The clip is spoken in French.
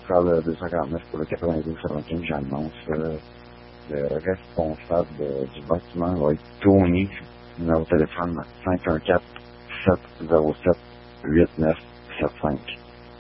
faire le 249 pour le 92-75, j'annonce. Le responsable du bâtiment va être Tony. Numéro de téléphone 514-707-8975.